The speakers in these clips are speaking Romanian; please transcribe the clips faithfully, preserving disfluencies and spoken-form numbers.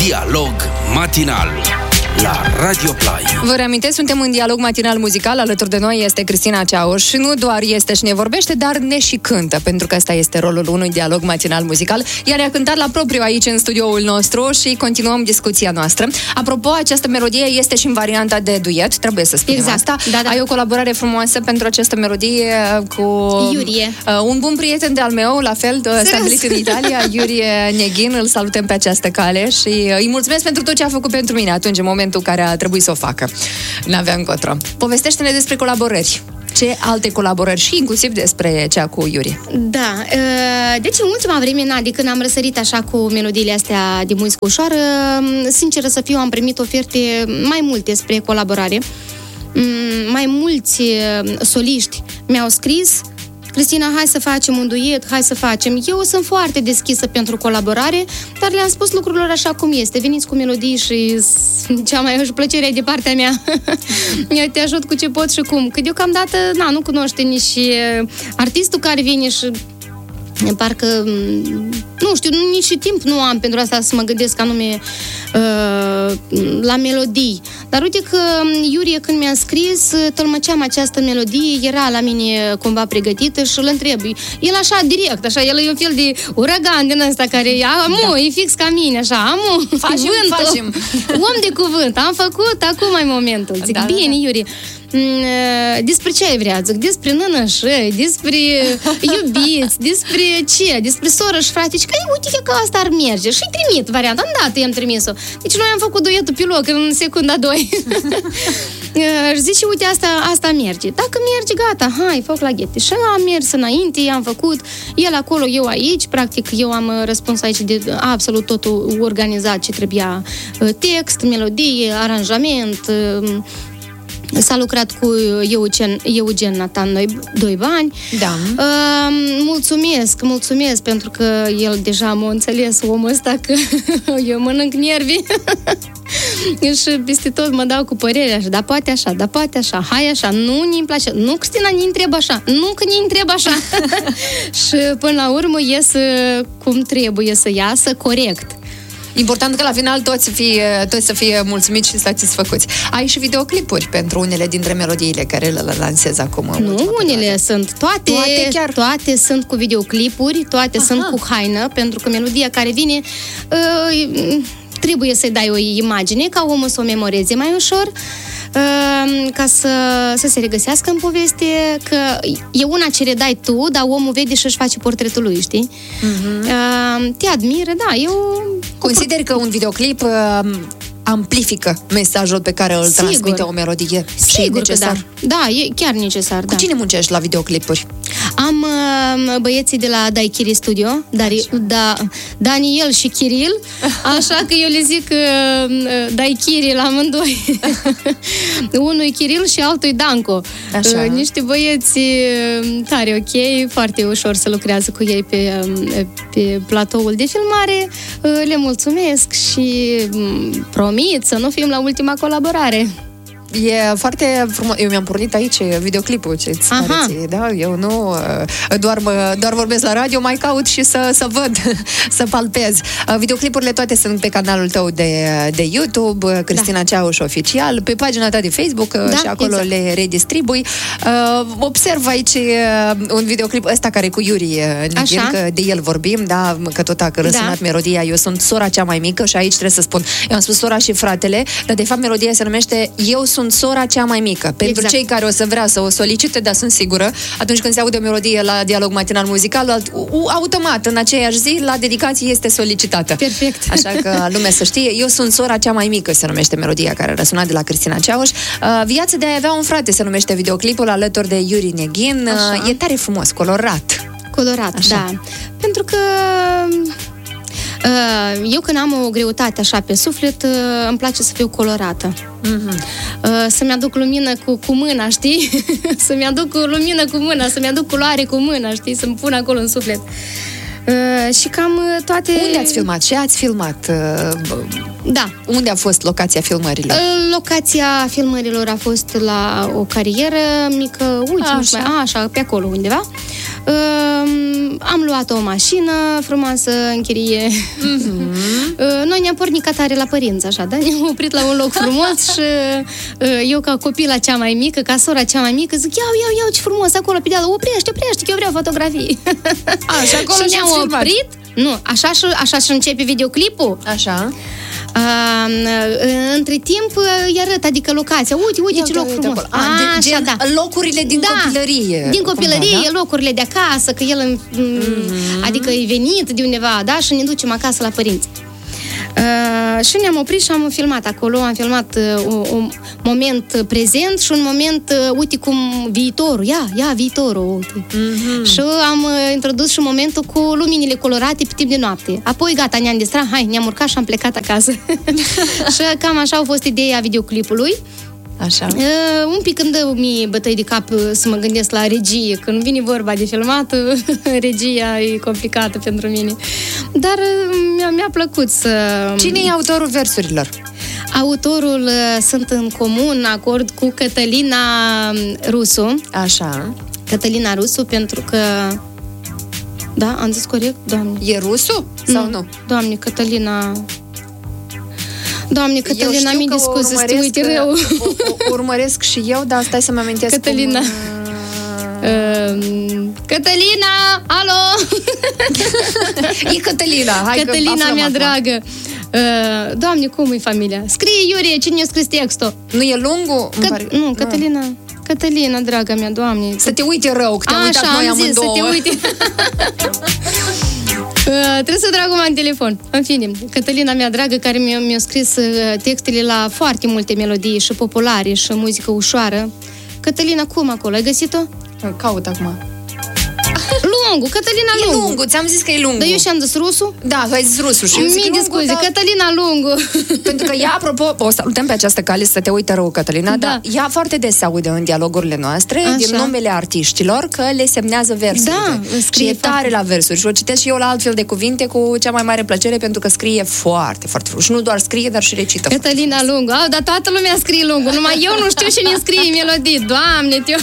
Dialog matinal la Radio Play. Vă reamintesc, suntem în dialog matinal muzical. Alături de noi este Cristina Ceauș și nu doar este și ne vorbește, dar ne și cântă, pentru că ăsta este rolul unui dialog matinal muzical. Ea ne-a cântat la propriu aici în studioul nostru și continuăm discuția noastră. Apropo, această melodie este și în varianta de duet, trebuie să spunem exact. asta. Da, da. Ai o colaborare frumoasă pentru această melodie cu Iurie. Uh, un bun prieten de-al meu, la fel, stabilit în Italia, Iurie Neghin. Îl salutăm pe această cale și îi mulțumesc pentru tot ce a făcut pentru mine atunci, în momentul în care a trebuit să o facă. N-aveam încotro. Povestește-ne despre colaborări. Ce alte colaborări și inclusiv despre cea cu Iurie. Da, deci în ultima vreme, na, de când am răsărit așa cu melodiile astea de muzică ușoară, sinceră să fiu, am primit oferte mai multe spre colaborare. Mai mulți soliști mi-au scris: Cristina, hai să facem un duet, hai să facem. Eu sunt foarte deschisă pentru colaborare, dar le-am spus lucrurilor așa cum este. Veniți cu melodii și cea mai și plăcere de partea mea. Eu te ajut cu ce pot și cum. Că deocamdată, na, nu cunoaște nici artistul care vine și parcă, nu știu, nici timp nu am pentru asta să mă gândesc anume uh, la melodii. Dar uite că Iurie, când mi-a scris, tălmăceam această melodie, era la mine cumva pregătită și îl întreb. El așa direct, așa, el e un fel de uragan din ăsta care, amu, da. E fix ca mine, așa, amu, facem, cuvântul, facem. Om de cuvânt, am făcut, acum e momentul. Zic, da, bine, da, da. Iurie, despre ce ai vrea? Zic, despre nănășăi, despre iubiți, despre ce? Despre soră și frate. Și că, uite că asta ar merge. Și-i trimit varianta. Îndată i-am trimis-o. Deci noi am făcut duetul pe loc în secunda doi. Și zice, uite, asta, asta merge. Dacă merge, gata, hai, foc la ghete. Și am mers înainte, am făcut. El acolo, eu aici. Practic, eu am răspuns aici de absolut totul organizat ce trebuia. Text, melodie, aranjament. S-a lucrat cu Eugen, Eugen Nathan Doibani. Da. Uh, mulțumesc, mulțumesc pentru că el deja m-a înțeles, omul ăsta, că eu mănânc nervi. Și peste tot mă dau cu părerea așa, da poate așa, da poate așa, hai așa, nu ne-mi place, nu, Cristina, ne întreb așa, nu că ne întreb așa. Și până la urmă ies cum trebuie să iasă, corect. Important că la final toți să fie, toți să fie mulțumiți și satisfăcuți. Ai și videoclipuri pentru unele dintre melodiile care le lansezi acum. Nu, unele sunt toate, toate, chiar? toate sunt cu videoclipuri, toate Aha. sunt cu haină, pentru că melodia care vine uh, trebuie să-i dai o imagine ca omul să o memoreze mai ușor, uh, ca să, să se regăsească în poveste, că e una ce redai tu, dar omul vede și își face portretul lui, știi? Uh-huh. Uh, te admiră, da, eu... Consideri că un videoclip uh, amplifică mesajul pe care îl Sigur. transmite o melodie? Sigur că da. Da, e chiar necesar. Cu da. cine muncești la videoclipuri? Am uh, băieții de la Daikiri Studio, Dari, da, Daniel și Kiril, așa că eu le zic uh, Daikiri la amândoi. Unul e Kiril și altul e Danco. Așa. Uh, niște băieți uh, tare ok, foarte ușor să lucrează cu ei pe, uh, pe platoul de filmare. Uh, le mulțumesc și um, promit să nu fim la ultima colaborare. E foarte frumos. Eu mi-am pornit aici videoclipul, ce-ți pare, da? Eu nu doar, doar vorbesc la radio, mai caut și să, să văd, să palpez. Videoclipurile toate sunt pe canalul tău de, de YouTube, Cristina da. Ceauș Oficial, pe pagina ta de Facebook da, și acolo exact. le redistribui. Observ aici un videoclip ăsta care cu Iurie Neghin, că de el vorbim, da? Că tot a răsunat da. melodia. Eu sunt sora cea mai mică și aici trebuie să spun. Eu am spus sora și fratele, dar de fapt melodia se numește Eu sunt sora cea mai mică. Pentru exact. cei care o să vrea să o solicite, dar sunt sigură, atunci când se aude o melodie la dialog matinal muzical, automat, în aceeași zi, la dedicație este solicitată. Perfect. Așa că lumea să știe, Eu sunt sora cea mai mică, se numește melodia care a răsunat de la Cristina Ceauș. Viața de a avea un frate se numește videoclipul, alături de Iurie Neghin. Așa. E tare frumos, colorat. Colorat, Așa. da. Pentru că eu când am o greutate așa pe suflet, îmi place să fiu colorată. Mm-hmm. Să-mi aduc lumină cu, cu mâna, știi? Să-mi aduc lumină cu mâna, să-mi aduc culoare cu mâna, știi? Să-mi pun acolo în suflet. Și cam toate... Unde ați filmat? Ce ați filmat? Da. Unde a fost locația filmărilor? Locația filmărilor a fost la o carieră mică, uite, așa. Nu știu, așa, pe acolo undeva. Am luat o mașină frumoasă în chirie. Mm-hmm. Noi ne-am pornit ca tare la părinți, așa, da? Ne-am oprit la un loc frumos și eu ca copila cea mai mică, ca sora cea mai mică, zic, iau, iau, iau, ce frumos acolo, pe deală, oprește, oprește, că eu vreau fotografii. A, și acolo și ne-am oprit. Nu, așa și, așa și începe videoclipul. Așa. Uh, între timp îi arăt, adică locația. Uite, uite ce loc frumos. A, de, gen, da. Locurile din da, copilărie. Din copilărie, cumva, da? Locurile de acasă, că el, mm-hmm. adică e venit de undeva, da, și ne ducem acasă la părinți. Uh, și ne-am oprit și am filmat acolo, am filmat uh, un moment prezent și un moment, uh, uite cum viitorul, ia, ia viitorul, uite. Mm-hmm. Și am uh, introdus și momentul cu luminile colorate pe timp de noapte. Apoi gata, ne-am distrat, hai, ne-am urcat și am plecat acasă. Și cam așa a fost ideea videoclipului. Așa. Uh, un pic îmi dă mie bătăi de cap să mă gândesc la regie. Când vine vorba de filmat, regia e complicată pentru mine. Dar mi-a, mi-a plăcut să... Cine e autorul versurilor? Autorul uh, sunt în comun acord cu Cătălina Rusu. Așa. Cătălina Rusu, pentru că... Da, am zis corect, Doamne? E Rusu sau nu? nu? Doamne, Cătălina... Doamne, Cătălina, mi de scuze, să te uite rău. O, o, urmăresc și eu, dar stai să-mi amintesc Cătălina. Cum... Uh, Cătălina, alo! E Cătălina, hai Cătălina mea acum. Dragă. Uh, Doamne, cum e familia? Scrie, Iurie, cine a scris textul? Nu e lungul? Că... Pare... Nu, Cătălina. Nu. Cătălina, draga mea, Doamne. Să te uite rău, că te-am uitat noi amândouă. Așa, am zis, să te uite. Uh, trebuie să trag în telefon. În fine, Cătălina mea dragă, care mi-a, mi-a scris uh, textele la foarte multe melodii și populare și muzică ușoară. Cătălina, cum acolo? Ai găsit-o? Caut acum. Lungu, Cătălina e Lungu. Lungu, ți-am zis că e Lungu. Dar eu și-am zis Rusu? Da, ai zis Rusu. Și eu zic Lungu, scuze, dar... Cătălina Lungu. Pentru că ea, apropo, o salutăm pe această cale, să te uite rău, Cătălina, da. Dar ea foarte des se aude în dialogurile noastre, așa, din numele artiștilor, că le semnează versurile. Da, scrie și tare la versuri. Și o citesc și eu la altfel de cuvinte cu cea mai mare plăcere, pentru că scrie foarte, foarte frumos. Și nu doar scrie, dar și recită. Cătălina Lungu. Au, dar toată lumea scrie Lungu. Numai eu nu știu și ne scrie melodii. Doamne, te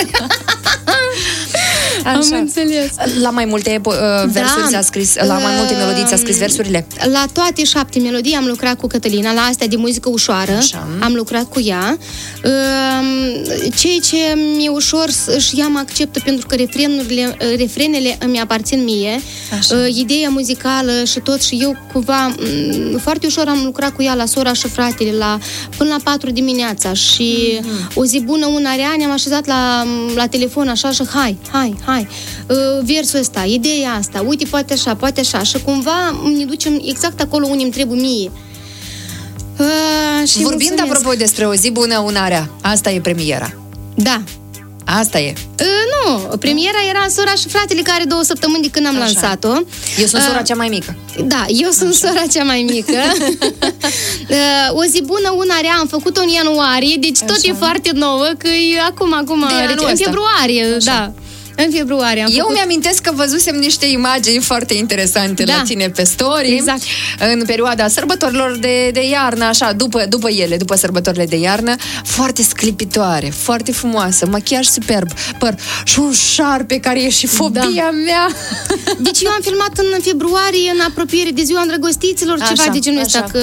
Am înțeles. La mai multe uh, versuri da. ți-a scris, la mai multe melodii ți-a scris versurile? La toate șapte melodii am lucrat cu Cătălina, la astea de muzică ușoară. Așa. Am lucrat cu ea. Uh, ceea ce mi-e ușor și ea mă acceptă, pentru că refrenurile, refrenele îmi aparțin mie. Uh, ideea muzicală și tot, și eu cumva foarte ușor am lucrat cu ea la Sora și Fratele, la, până la patru dimineața și mm-hmm. o zi bună, una rea, ne-am așezat la, la telefon așa și hai, hai, hai, uh, versul ăsta, ideea asta, uite, poate așa, poate așa, și cumva ne ducem exact acolo unde îmi trebuie mie. Uh, și Vorbind, mulțumesc. Apropo, despre o zi bună, una rea, asta e premiera. Da. Asta e. Uh, nu, premiera era Sora și Fratele, care două săptămâni de când am așa. lansat-o. Eu sunt sora uh, cea mai mică. Da, eu sunt așa. sora cea mai mică. uh, o zi bună, una rea, am făcut-o în ianuarie, deci tot așa. E foarte nouă, că e acum, acum, în februarie, așa. Da. În februarie am Eu făcut... mi-amintesc că văzusem niște imagini foarte interesante da. la tine pe story. Exact. În perioada sărbătorilor de, de iarnă, așa, după, după ele, după sărbătorile de iarnă, foarte sclipitoare, foarte frumoasă, machiaj superb, păr și un șarpe care e și fobia da. mea. Deci eu am filmat în februarie, în apropiere de ziua îndrăgostiților, așa, ceva de genul ăsta, că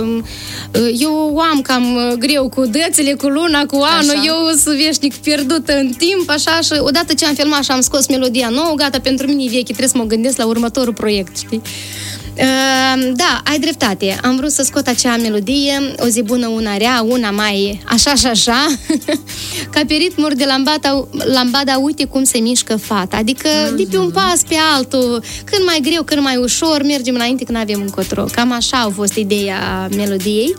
eu am cam greu cu dățile, cu luna, cu anul, așa. Eu sunt veșnic pierdută în timp, așa, și odată ce am filmat și am scos melodia nouă, gata, pentru mine e veche, trebuie să mă gândesc la următorul proiect, știi? Uh, da, ai dreptate. Am vrut să scot acea melodie, o zi bună, una rea, una mai așa și așa, ca pe ritmuri de lambada, lambada, uite cum se mișcă fata. Adică mm-hmm. de pe un pas pe altul, când mai greu, când mai ușor, mergem înainte când avem încotro. Cam așa a fost ideea melodiei.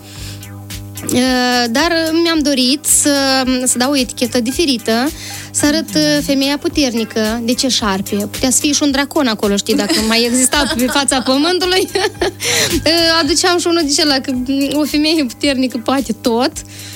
Dar mi-am dorit să, să dau o etichetă diferită, să arăt femeia puternică. De ce șarpe? Putea să fie și un dracon acolo, știi, dacă mai exista pe fața pământului. Aduceam și unul de celălalt, că o femeie puternică poate tot.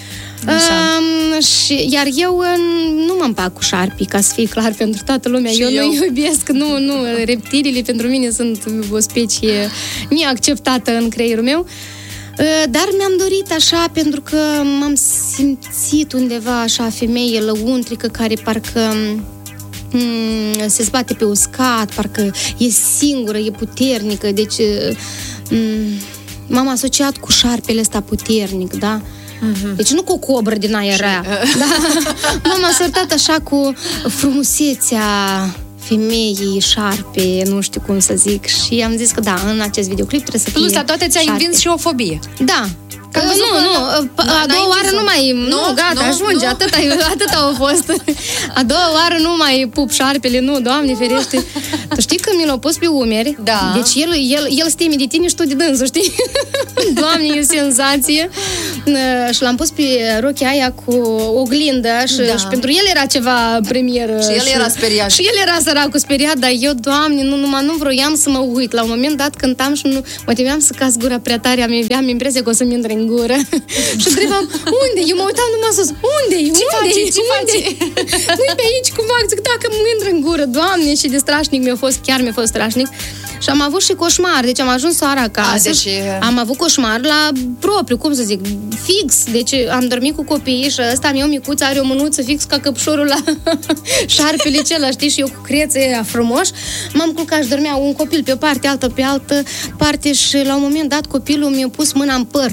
Um, și, iar eu nu mă împac cu șarpii, ca să fie clar pentru toată lumea. Eu, eu nu iubesc, nu, nu, reptilele pentru mine sunt o specie neacceptată în creierul meu. Dar mi-am dorit așa, pentru că m-am simțit undeva așa femeie lăuntrică, care parcă mm, se zbate pe uscat, parcă e singură, e puternică, deci mm, m-am asociat cu șarpele ăsta puternic, da? Mm-hmm. Deci nu cu o cobră din aia rea, da? M-am asociat așa cu frumusețea femeii, șarpe, nu știu cum să zic, și am zis că da, în acest videoclip trebuie să fie Plus, la toate ți-ai învins și o fobie. Da. Că nu, nu, a doua oară nu mai... Nu, nu gata, nu, ajunge, nu. Atâta, atâta au fost. A doua oară nu mai pup șarpele, nu, Doamne ferește. Tu știi că mi l-au pus pe umeri? Da. Deci el, el, el se teme de tine și tu de dânsul, știi? Doamne, e senzație. Și l-am pus pe rochia aia cu oglindă și, da. și pentru el era ceva premieră. Și el și, era speriat. Și el era săracul speriat, dar eu, Doamne, nu, numai nu vroiam să mă uit. La un moment dat cântam și nu, mă temeam să caz gura prea tare, am, aveam impresia că o să-mi intre în gură. Și întrebam, unde? Eu mă uitam numai sus. Unde? Ce unde? faci? Ce faci? Nu-i pe aici cumva. Zic, dacă mă intră în gură, Doamne, și de strașnic mi-a fost, chiar mi-a fost strașnic. Și am avut și coșmar, deci am ajuns seara acasă. A, deci... Am avut coșmar la propriu, cum să zic, fix. Deci am dormit cu copiii și ăsta meu micuț are o mânuță fix ca căpșorul la șarpele acela, știi? Și eu cu crețe aia frumos. M-am culcat și dormea un copil pe o parte, altă pe altă parte și la un moment dat copilul mi-a pus mâna în păr.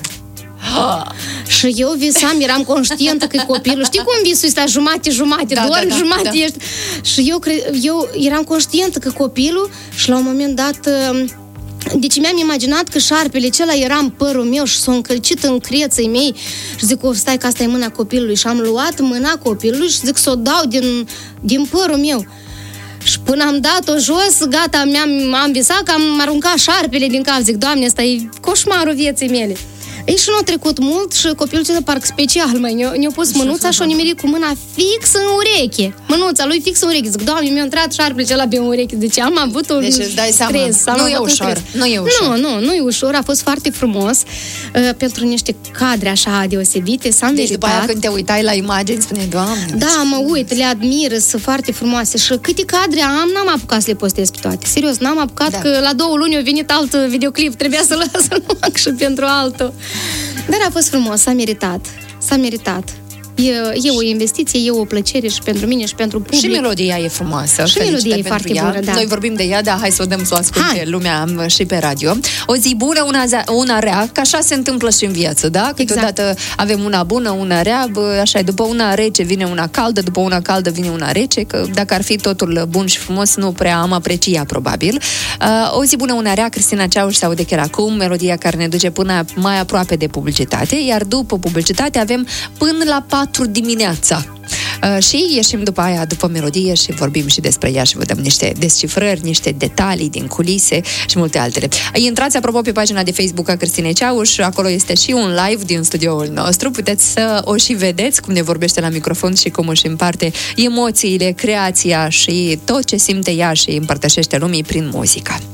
Și eu visam, eram conștientă că copilul, știi cum visul ăsta, jumate-jumate, da, doar da, jumate da. ești. Și eu, cre... eu eram conștientă că copilul, și la un moment dat, deci mi-am imaginat că șarpele acela era în părul meu și s-a încălcit în creței mei și zic, o, stai că asta e mâna copilului, și am luat mâna copilului și zic să o dau din, din părul meu. Și până am dat-o jos, gata, mi-am, am visat că am aruncat șarpele din cap. Zic, Doamne, ăsta e coșmarul vieții mele. Ei, și nu a trecut mult și copilul ăsta, parcă special, mai ne-a, ne-a pus mânuța și a nimerit cu mâna fix în ureche. Mânuța lui fix în ureche. Zic, Doamne, mi-a intrat șarpele acela pe ureche. Deci am avut un deci, dai stres. Seama. Nu e ușor. Nu e ușor. Nu, nu, nu e ușor. A fost foarte frumos uh, pentru niște cadre așa deosebite. S-a deci meritat. după aia când te uitai la imagini, spune, Doamne. Da, deci... mă uit, le admir, sunt foarte frumoase. Și câte cadre am, n-am apucat să le postez pe toate. Serios, n-am apucat, da. Că la două luni a venit alt videoclip. Trebuia să las să fac și pentru altul. Dar a fost frumos, s-a meritat. S-a meritat. E, e o investiție, e o plăcere și pentru mine și pentru public. Și melodia e frumoasă. Și melodia e foarte ea. bună, da. Noi vorbim de ea, dar hai să o dăm să o asculte hai. Lumea și pe radio. O zi bună, una, una rea, că așa se întâmplă și în viață, da? Câteodată exact. Avem una bună, una rea, așa e, după una rece vine una caldă, după una caldă vine una rece, că dacă ar fi totul bun și frumos, nu prea am aprecia, probabil. Uh, o zi bună, una rea, Cristina Ceauș se aude chiar acum, melodia care ne duce până mai aproape de publicitate, iar după publicitate avem până la patru dimineața. Uh, și ieșim după aia, după melodie și vorbim și despre ea și vă dăm niște descifrări, niște detalii din culise și multe altele. Intrați, apropo, pe pagina de Facebook a Cristinei Ceauș, acolo este și un live din studioul nostru, puteți să o și vedeți cum ne vorbește la microfon și cum își împarte emoțiile, creația și tot ce simte ea și împărtășește lumii prin muzică.